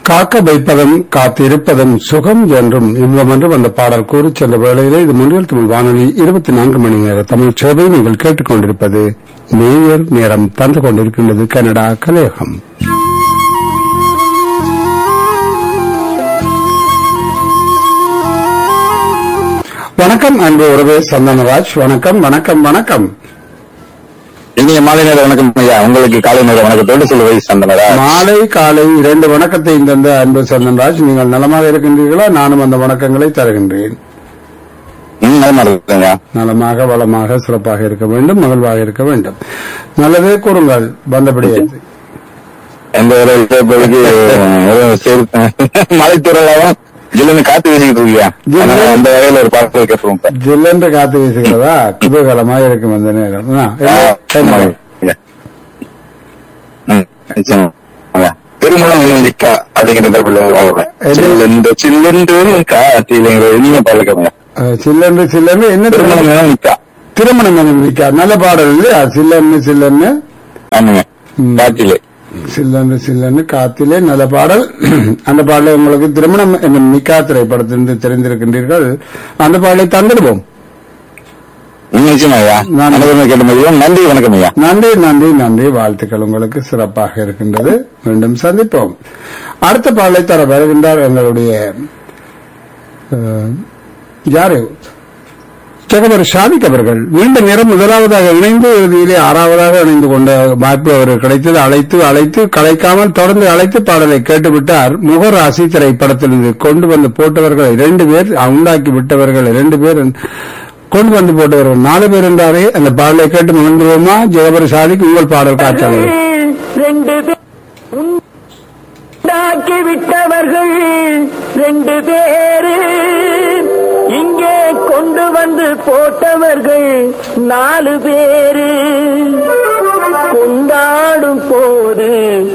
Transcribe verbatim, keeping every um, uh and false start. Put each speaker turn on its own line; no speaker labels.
காக்க வைப்பதும் காத்திருப்பதும் சுகம் என்றும் இன்பம் என்றும் அந்த பாடல் கூறி சென்ற வேளையிலே இது முன்னில் தமிழ் வானொலி இருபத்தி நான்கு மணி நேர தமிழ் சேவை நீங்கள் கேட்டுக் கொண்டிருப்பது நேயர் நேரம் தந்து கொண்டிருக்கின்றது கனடா கலையகம். வணக்கம் அன்பு உறவே சந்தனராஜ். வணக்கம் வணக்கம் வணக்கம்.
இனிய மாலை நேர வணக்கம் ஐயா. உங்களுக்கு காலை நேர வணக்கத்தோடு சொல்லுவது சந்தனராஜ்.
மாலை காலை இரண்டு வணக்கத்தை தந்த அன்பு சந்தனராஜ், நீங்கள் நலமாக இருக்கின்றீர்களா? நானும் அந்த வணக்கங்களை தருகின்றேன். நலமாக வளமாக சிறப்பாக இருக்க வேண்டும், மகிழ்வாக இருக்க வேண்டும். நல்லதே கூறுங்கள். வந்தபடியே
எந்த மழை தூரலாவும் ஜில்லு காத்து வீசிக்கிட்டு இருக்கியா? அந்த வகையில ஒரு பாடல் கேட்போம்.
ஜில்லென்று காத்து வீசுகிறதா? குதூகலமாக இருக்கும் அந்த நேரம்.
திருமணம் நிக்கா அப்படிங்கிற சில்லென்று காத்தில இனிய பாடல் கேட்போம்.
சில்லென்று சில்லென்று என்ன திருமணம் நிக்கா? திருமணம் நிக்கா நல்ல பாடல் இல்லையா? சில்லன்னு சில்லன்னு
காத்திலே
சில்லன்னு சில்லன்னு காத்திலே நல்ல பாடல். அந்த பாடலை உங்களுக்கு திருமணம் என்னும் நிக்கா திரைப்படத்திலிருந்து தெரிந்திருக்கின்றீர்கள். அந்த பாடலை தந்துடுவோம்.
நன்றி வணக்கம் ஐயா.
நன்றி நன்றி நன்றி. வாழ்த்துக்கள் உங்களுக்கு. சிறப்பாக இருக்கின்றது. மீண்டும் சந்திப்போம். அடுத்த பாடலை தர வருகின்றார் எங்களுடைய யாரு ஜெகபர் ஷாதிக் அவர்கள். நீண்ட நேரம் முதலாவதாக இணைந்து இறுதியிலே ஆறாவதாக இணைந்து கொண்ட வாய்ப்பு அவர்கள் கிடைத்தது. அழைத்து அழைத்து கலைக்காமல் தொடர்ந்து அழைத்து பாடலை கேட்டுவிட்டார். முகராசி திரைப்படத்திலிருந்து கொண்டு வந்து போட்டவர்கள் இரண்டு பேர், உண்டாக்கி விட்டவர்கள் இரண்டு பேர், கொண்டு வந்து போட்டவர்கள் நாலு பேர் என்றாரே. அந்த பாடலை கேட்டு மகிழ்ந்துவோமா? ஜெகபர் ஷாதிக், உங்கள் பாடல் காட்சாளர்.
உண்டாக்கி விட்டவர்கள் ரெண்டு பேரு, இங்கே கொண்டு வந்து போட்டவர்கள் நாலு பேரு. கொண்டாடும் போது